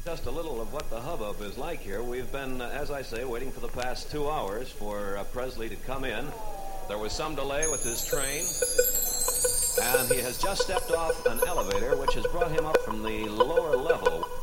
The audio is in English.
Just a little of what the hubbub is like here. We've been, as I say, waiting for the past 2 hours for Presley to come in. There was some delay with his train, and he has just stepped off an elevator, which has brought him up from the lower level.